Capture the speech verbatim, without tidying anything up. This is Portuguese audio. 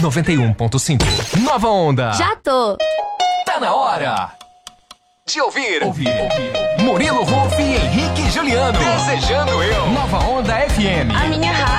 noventa e um ponto cinco. Nova Onda. Já tô. Tá na hora de ouvir. Ouvir. ouvir. Murilo Wolf e Henrique Juliano. Desejando eu. Nova Onda F M. A minha rádio.